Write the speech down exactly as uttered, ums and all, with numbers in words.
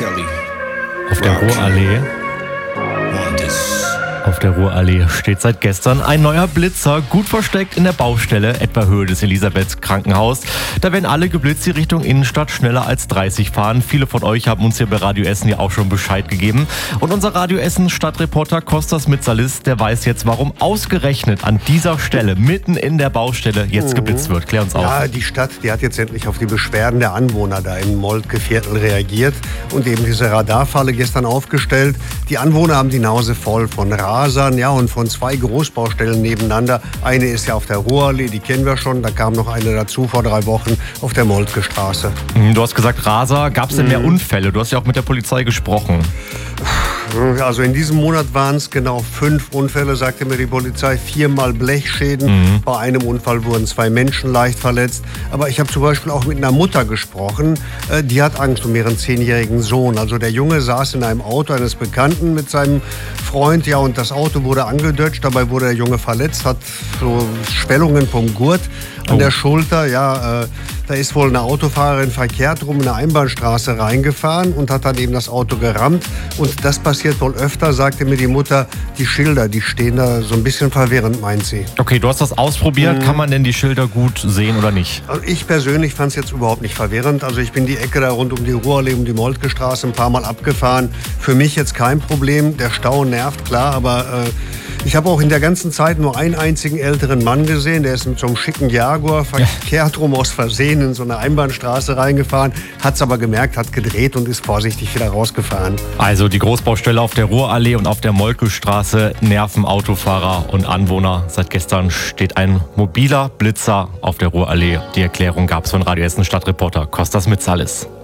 Kelly. Auf der Ruhrallee. Auf der Ruhrallee steht seit gestern ein neuer Blitzer, gut versteckt in der Baustelle, etwa Höhe des Elisabeth-Krankenhaus. Da werden alle geblitzt, die Richtung Innenstadt schneller als dreißig fahren. Viele von euch haben uns hier bei Radio Essen ja auch schon Bescheid gegeben. Und unser Radio Essen Stadtreporter Kostas Mitsalis, der weiß jetzt, warum ausgerechnet an dieser Stelle, mitten in der Baustelle, jetzt geblitzt wird. Klär uns auf. Ja, die Stadt, die hat jetzt endlich auf die Beschwerden der Anwohner da im Moltke-Viertel reagiert und eben diese Radarfalle gestern aufgestellt. Die Anwohner haben die Nase voll von Rasern, ja, und von zwei Großbaustellen nebeneinander. Eine ist ja auf der Ruhrallee, die kennen wir schon. Da kam noch eine dazu vor drei Wochen auf der Moltke-Straße. Du hast gesagt Raser. Gab es denn mehr Unfälle? Du hast ja auch mit der Polizei gesprochen. Also in diesem Monat waren es genau fünf Unfälle, sagte mir die Polizei. Viermal Blechschäden. Mhm. Bei einem Unfall wurden zwei Menschen leicht verletzt. Aber ich habe zum Beispiel auch mit einer Mutter gesprochen. Die hat Angst um ihren zehnjährigen Sohn. Also der Junge saß in einem Auto eines Bekannten mit seinem Freund. Ja, und das Auto wurde angedutscht. Dabei wurde der Junge verletzt, hat so Schwellungen vom Gurt an oh. der Schulter. Ja, äh, da ist wohl eine Autofahrerin verkehrt rum in eine Einbahnstraße reingefahren und hat dann eben das Auto gerammt. Und das passiert wohl öfter, sagte mir die Mutter. Die Schilder, die stehen da so ein bisschen verwirrend, meint sie. Okay, du hast das ausprobiert. Mhm. Kann man denn die Schilder gut sehen oder nicht? Also ich persönlich fand es jetzt überhaupt nicht verwirrend. Also ich bin die Ecke da rund um die Ruhrallee, um die Moltke-Straße ein paar Mal abgefahren. Für mich jetzt kein Problem. Der Stau nervt, klar, aber äh, ich habe auch in der ganzen Zeit nur einen einzigen älteren Mann gesehen. Der ist mit so einem schicken Jaguar verkehrt rum aus Versehen in so eine Einbahnstraße reingefahren, hat es aber gemerkt, hat gedreht und ist vorsichtig wieder rausgefahren. Also die Großbaustelle auf der Ruhrallee und auf der Moltke-Straße nerven Autofahrer und Anwohner. Seit gestern steht ein mobiler Blitzer auf der Ruhrallee. Die Erklärung gab es von Radio Essen Stadtreporter Kostas Mitsalis.